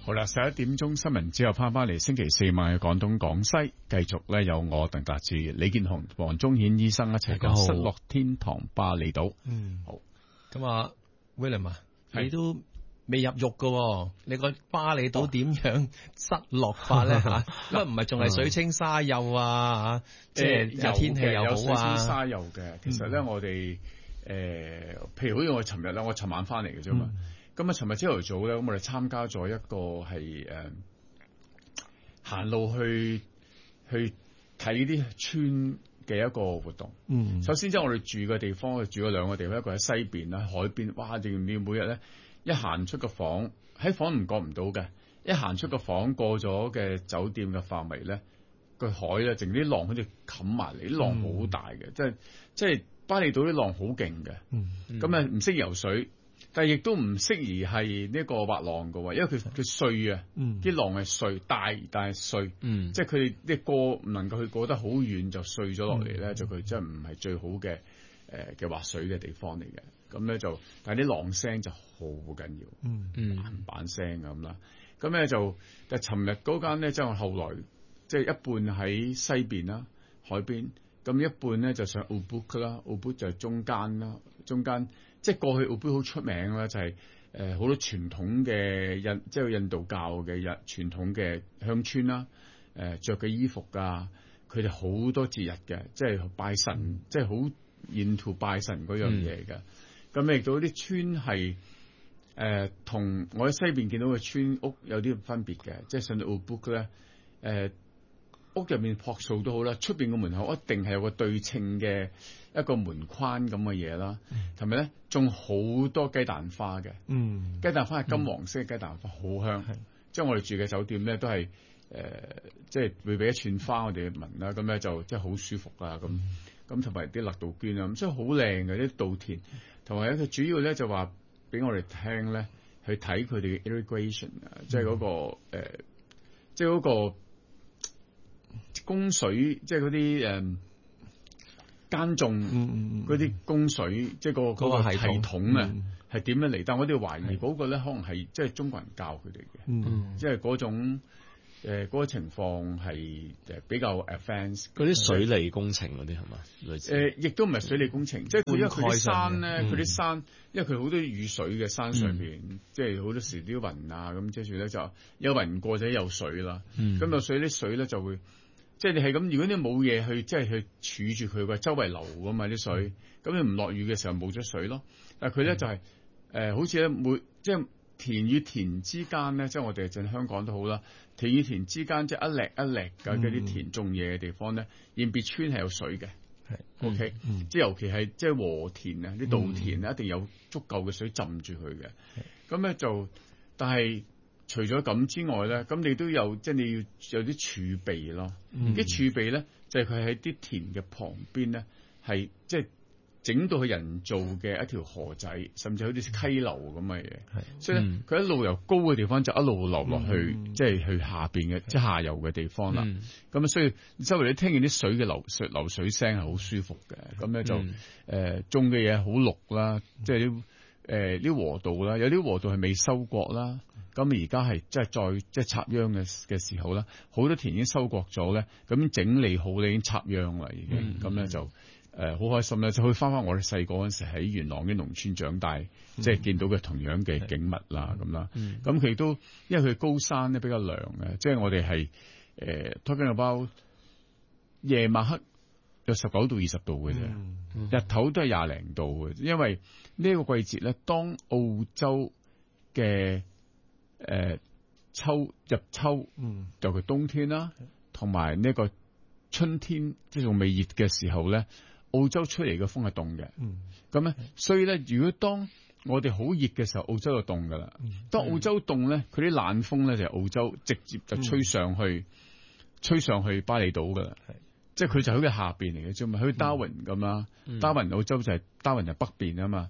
好啦，11點鐘新聞之後翻嚟，星期四晚嘅廣東廣西，繼續咧有我鄧達志、李健雄、黃宗顯醫生一齊講失落天堂巴厘島。好。 咁啊 ，William 啊，你都未入獄噶，你個巴厘島點樣失落法咧吓？乜唔係仲係水清沙幼啊？即係天氣又好啊？ 有水清沙幼嘅。其實咧，我哋譬如好似我尋日咧，我尋晚翻嚟嘅啫嘛。咁啊，尋日朝頭早咧，咁我哋參加咗一個係行路去睇啲村嘅一個活動。首先即係我哋住嘅地方，我哋住咗兩個地方，一個喺西邊啦，海邊。哇！仲要每日咧一行出個房，喺房唔覺唔到嘅，一行出個房過咗嘅酒店嘅範圍咧，個海咧淨啲浪好似冚埋嚟，啲浪好大嘅，即係巴厘島啲浪好勁嘅。咁啊唔適宜游水。但係亦都唔適宜係呢個滑浪嘅，因為佢碎啊，啲浪係碎，大但係碎，即係佢哋啲過唔能夠去過得好遠就碎咗落嚟咧，就佢真係唔係最好嘅嘅滑水嘅地方嚟嘅。咁咧就，但係啲浪聲就好緊要，板板聲咁啦。咁咧就，但係尋日嗰間咧，即係我後來即係一半喺西邊啦，海邊，咁一半咧就上 Ubud 啦 ，Ubud 就係中間啦，中間。即係過去澳洲好出名啦，就係好多傳統嘅即係印度教嘅傳統嘅鄉村啦，着嘅衣服啊，佢哋好多節日嘅，即係拜神，即係好into拜神嗰樣嘢嘅。咁亦都啲村係同我喺西邊見到嘅村屋有啲分別嘅，即係上到澳洲咧，屋入面樸素都好啦，出邊個門口一定係有個對稱嘅一個門框咁嘅嘢啦，同埋咧種好多雞蛋花嘅，雞蛋花係金黃色嘅雞蛋花，好香。即係我哋住嘅酒店咧都係即係會俾一串花我哋聞啦，咁咧就即係好舒服啦，咁同埋啲勒杜鵑啊，咁所以好靚嘅啲稻田，同埋咧佢主要咧就話俾我哋聽咧去睇佢哋嘅 irrigation 啊，即係嗰個即係嗰個供水，即係嗰啲耕種嗰啲供水，即係嗰個系統啊，係點樣嚟？但我哋懷疑嗰個咧，可能係即係中國人教佢哋嘅，即係嗰種嗰個情況係比較 advanced。 嗰啲水利工程嗰啲係嘛？類似亦都唔係水利工程，即係因為佢啲山咧，佢啲山，因為佢好多雨水嘅山上邊，即係好多時啲雲啊，咁跟住咧就有雲過就有水啦。咁有水啲水咧就會。即係你係咁，如果你冇嘢去，即係去儲住佢嘅，周圍流噶嘛啲水，咁你唔落雨嘅時候冇咗水咯。但係佢咧就係好似咧即係田與田之間咧，即係我哋喺香港都好啦，田與田之間即係一礫一礫嘅嗰啲田種嘢嘅地方咧，現別村係有水嘅。OK，即係尤其係即係禾田啊，啲稻田一定有足夠嘅水浸住佢嘅。咁咧就，但係。除咗咁之外咧，咁你都有即係你要有啲儲備咯。啲儲備咧就係佢喺啲田嘅旁邊咧，係即係整到佢人造嘅一條河仔，甚至好似溪流咁嘅嘢。所以咧，佢一路由高嘅地方就一路流落去，即係去下邊嘅即係下游嘅地方啦。咁所以周圍你聽見啲水嘅流水聲係好舒服嘅。咁咧就種嘅嘢好綠啦，即係啲禾稻啦，有啲禾稻係未收割啦。咁而家係即係再插秧嘅時候啦，好多田已經收割咗咧，咁整理好你已經插秧啦，已經咁咧就好開心咧，就可以翻我哋細個嗰陣時喺元朗嘅農村長大，即係見到嘅同樣嘅景物啦咁啦。咁佢都因為佢高山咧比較涼嘅，即係我哋係talking about 夜晚黑有19到20度嘅啫，日頭都係20零度嘅，因為呢個季節咧，當澳洲嘅入秋，尤其冬天啦，同埋呢個春天，即係仲未熱嘅時候咧，澳洲出嚟嘅風係凍嘅。咁咧，所以咧，如果當我哋好熱嘅時候，澳洲就凍噶啦。當澳洲凍咧，佢啲冷風咧就係澳洲直接就吹上去巴厘島噶啦。即係佢就喺佢下邊嚟嘅啫嘛，好似 Darwin 咁啦。Darwin 澳洲就係 Darwin 就北邊啊嘛。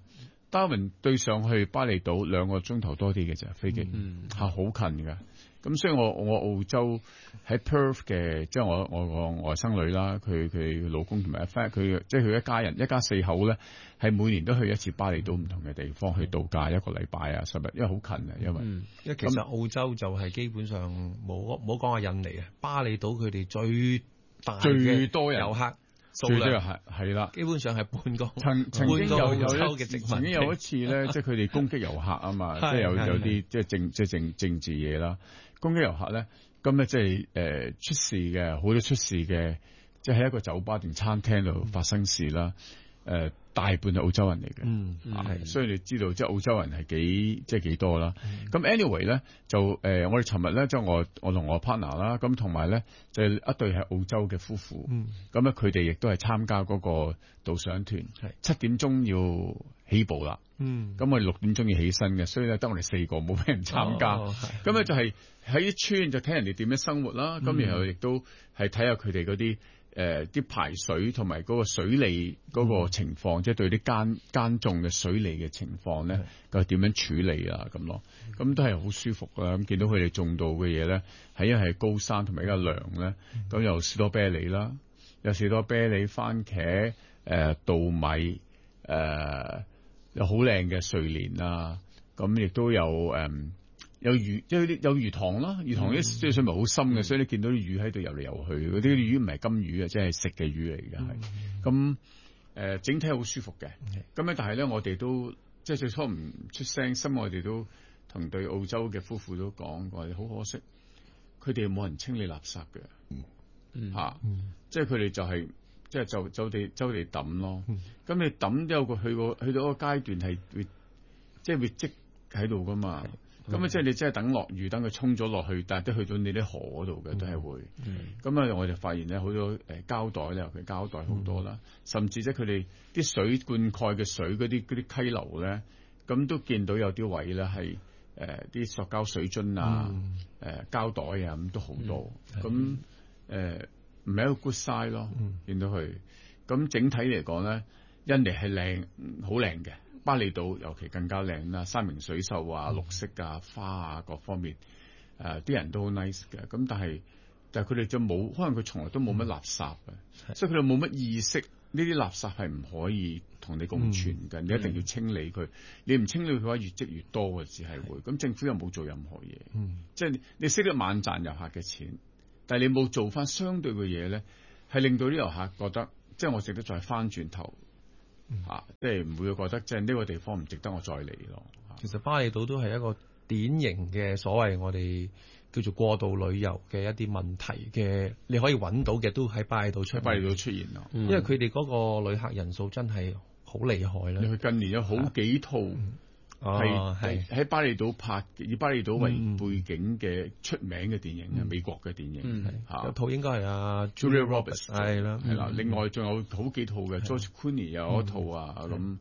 Darwin 對上去巴厘島2個鐘頭多啲嘅啫，飛機好近㗎。咁所以我澳洲喺 Perth 嘅，即係我個外甥女啦，佢老公同埋佢即係佢一家人一家4口咧，係每年都去一次巴厘島唔同嘅地方去度假1個禮拜啊10日，因為好近啊，因為其實澳洲就係基本上冇講話印尼啊，巴厘島佢哋最多遊客。 最多係啦， 基本上係半個曾經曾經有一次咧，即係佢哋攻擊遊客啊嘛，即係有啲即係政治嘢啦，攻擊遊客咧，咁咧即係出事嘅，好多出事嘅，即係喺一個酒吧定餐廳度發生事啦，大半係澳洲人嚟嘅，所以你知道即係澳洲人係幾多啦。咁 anyway 咧就我哋尋日咧即係我同我 partner 啦，咁同埋咧就一對係澳洲嘅夫婦，咁咧佢哋亦都係參加嗰個導賞團，7點鐘要起步啦，咁我哋6點鐘要起身嘅，所以咧得我哋4個冇俾人參加，咁咧就係喺啲村就睇人哋點樣生活啦，咁然後亦都係睇下佢哋嗰啲。啲排水同埋嗰個水利嗰個情況，即係對啲耕種嘅水利嘅情況咧，佢點樣處理啊咁咯？咁都係好舒服啦。咁見到佢哋種到嘅嘢咧，係因為係高山同埋一個涼咧，咁有士多啤梨啦，有士多啤梨、番茄、稻米，有好靚嘅睡蓮啊，咁亦都有有魚，即係有魚塘啦，魚塘啲水咪好深嘅，所以你見到啲魚喺度游嚟游去，嗰啲魚唔係金魚啊，即係食嘅魚嚟嘅係。咁整體好舒服嘅。咁咧，但係咧，我哋都即係最初唔出聲，心我哋都同對澳洲嘅夫婦都講過，好可惜，佢哋冇人清理垃圾嘅，即係佢哋就係即係就地抌咯。咁你抌都有個去到一個階段係會即係會積喺度噶嘛。咁即係你真係等落雨，等佢沖咗落去，但係都去到你啲河嗰度嘅，都係會。咁我就發現咧，好多膠袋咧，尤其膠袋好多啦，甚至即係佢哋啲水灌溉嘅水嗰啲溪流咧，咁都見到有啲位咧係啲塑膠水樽啊、膠袋啊咁都好多。咁唔係一個 good sign 咯，見到佢。咁整體嚟講咧，印尼係靚，好靚嘅。巴厘島尤其更加靚啦，山明水秀啊、綠色啊、花啊各方面，啲人都好 nice 嘅。咁但係佢哋就冇，可能佢從來都冇乜垃圾嘅，所以佢哋冇乜意識。呢啲垃圾係唔可以同你共存嘅，你一定要清理佢。你唔清理佢嘅話，越積越多嘅，只係會。咁政府又冇做任何嘢，即係你識得猛賺遊客嘅錢，但係你冇做翻相對嘅嘢咧，係令到啲遊客覺得，即係我值得再翻轉頭。即係唔會覺得即係呢個地方唔值得我再嚟咯。 其實巴厘島都係一個典型嘅所謂我哋叫做過度旅遊嘅一啲問題嘅，你可以揾到嘅都喺巴厘島出現咯。 因為佢哋嗰個旅客人數真係好厲害啦。 佢近年有好幾套係喺巴厘島拍，以巴厘島為背景嘅出名嘅電影，美國嘅電影。 有套應該係阿 Julia Roberts 係啦。 另外仲有好幾套嘅 George Clooney 有一套啊，咁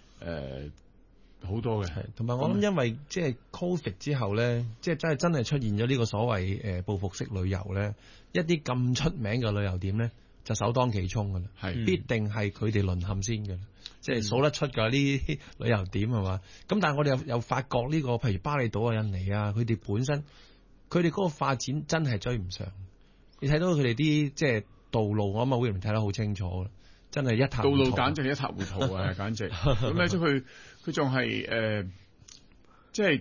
好多嘅。 同埋我諗，因為即係 Covid 之後咧，即係真係出現咗呢個所謂報復式旅遊咧，一啲咁出名嘅旅遊點咧，就首當其衝㗎啦，必定係佢哋淪陷先㗎啦。即係數得出㗎呢啲旅遊點係嘛？咁但係我哋又發覺呢個譬如巴厘島啊、印尼啊，佢哋本身佢哋嗰個發展真係追唔上。你睇到佢哋啲即係道路，我諗啊會唔睇得好清楚啦，真係一塌糊塗。道路簡直係一塌糊塗啊！簡直咁咧，即係佢仲係即係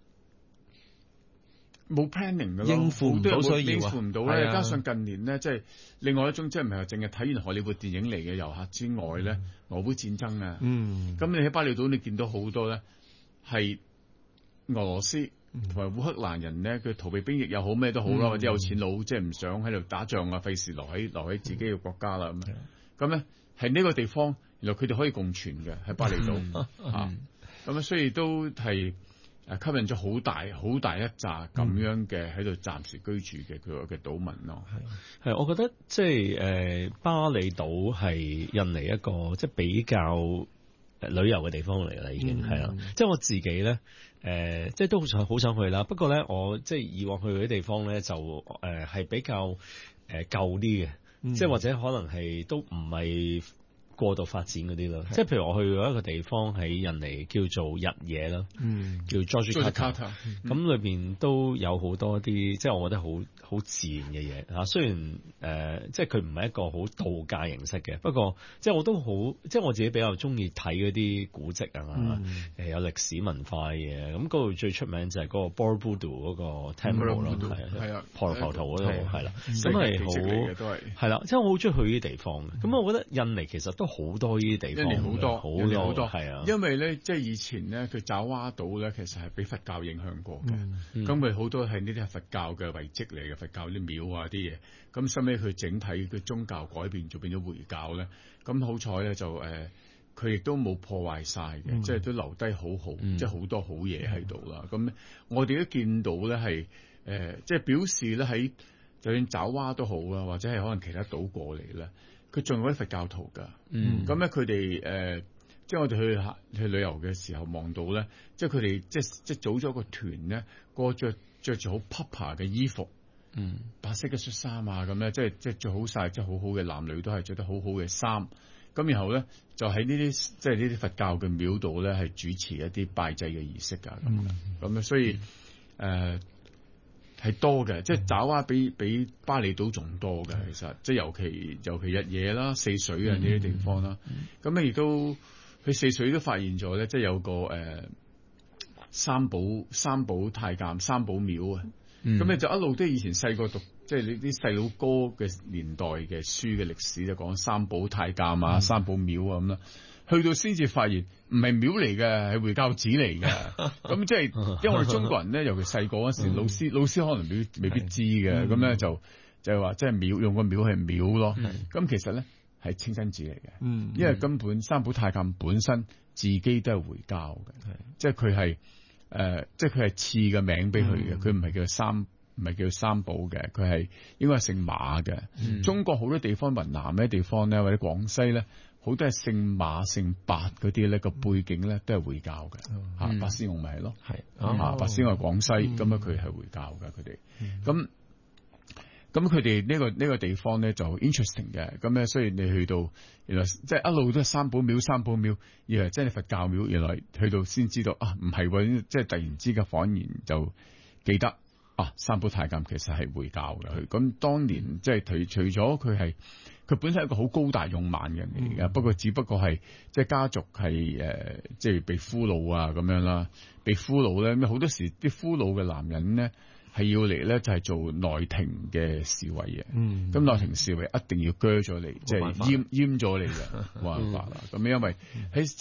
冇 planning 㗎咯，應付唔到需要啊，應付唔到咧。加上近年咧，即係另外一種，即係唔係話淨係睇完荷里活電影嚟嘅遊客之外咧，俄烏戰爭啊，咁你喺巴厘島你見到好多咧係俄羅斯同埋烏克蘭人咧，佢逃避兵役又好咩都好啦，或者有錢佬即係唔想喺度打仗啊，費事留喺自己嘅國家啦咁咧係呢個地方，原來佢哋可以共存嘅喺巴厘島咁所以都係。吸引咗好大一紮咁樣嘅喺度暫時居住嘅佢嘅島民咯。 係，我覺得即係巴厘島係印尼一個即係比較旅遊嘅地方嚟啦，已經係啦。即係我自己咧，即係都好想去啦。不過咧，我即係以往去嗰啲地方咧，就係比較舊啲嘅，即係或者可能係都唔係過度發展嗰啲咯。即係譬如我去過一個地方喺印尼叫做日野啦，叫 Yogyakarta，咁裏邊都有好多啲即係我覺得好自然嘅嘢嚇。雖然即係佢唔係一個好度假形式嘅，不過即係我都好即係我自己比較中意睇嗰啲古蹟啊，有歷史文化嘅嘢。咁嗰度最出名就係嗰個 Borobudur 嗰個 temple 咯，係啊，婆羅浮屠嗰度係啦，咁係好係啦，即係我好中意去呢啲地方嘅。咁我覺得印尼其實都好多呢啲地方， 印尼好多係啊， 因為咧即係以前咧佢爪哇島咧其實係俾佛教影響過嘅，咁佢好多係呢啲係佛教嘅遺跡嚟嘅，佛教啲廟啊啲嘢，咁收尾佢整體嘅宗教改變咗變咗回教咧，咁好彩咧就佢亦都冇破壞晒嘅，即係都留低好好，即係好多好嘢喺度啦。咁我哋都見到咧係即係表示咧喺就算爪哇都好啊，或者係可能其他島過嚟咧，佢仲有啲佛教徒㗎。咁咧佢哋即係我哋去旅遊嘅時候望到咧，即係佢哋即係組咗個團咧，個着住好 papa 嘅衣服，白色嘅恤衫啊咁咧，即係着好晒，即係好好嘅男女都係着得好好嘅衫。咁然後咧就喺呢啲即係呢啲佛教嘅廟度咧，係主持一啲拜祭嘅儀式啊咁咧，所以係多嘅，即係爪哇比巴厘島仲多嘅，其實即係尤其日野啦、四水啊呢啲地方啦，咁咧亦都去四水都發現咗咧，即係有個三寶太監三寶廟啊，咁你就一路都以前細個讀。即係你啲細佬哥嘅年代嘅書嘅歷史就講三寶太監啊、三寶廟啊咁啦，去到先至發現唔係廟嚟嘅，係回教寺嚟嘅。咁即係因為我哋中國人咧，尤其細個嗰時，老師可能未必知嘅，咁咧就係話即係廟用個廟係廟咯。咁其實咧係清真寺嚟嘅，因為根本三寶太監本身自己都係回教嘅，即係佢係即係佢係賜嘅名俾佢嘅，佢唔係叫三寶嘅，佢係應該係姓馬嘅。中國好多地方，雲南呢啲地方咧，或者廣西咧，好多係姓馬、姓白嗰啲咧，個背景咧都係回教嘅。白絲翁咪係咯，白絲翁係廣西，咁啊佢係回教嘅佢哋。咁佢哋呢個地方咧就 interesting 嘅。咁咧雖然你去到原來即係一路都係三寶廟，以為真係佛教廟，原來去到先知道唔係喎，即係突然之間恍然就記得。三寶太監其實係回教嘅，咁當年即係除咗佢本身係一個好高大勇猛嘅人嚟嘅，不過只不過係即係家族係即係被俘虜啊咁樣啦，被俘虜咧，咁好多時啲俘虜嘅男人咧係要嚟咧就係做內廷嘅侍衛嘅，咁內廷侍衛一定要鋸咗你，即係閹咗你嘅，冇辦法啦。咁因為喺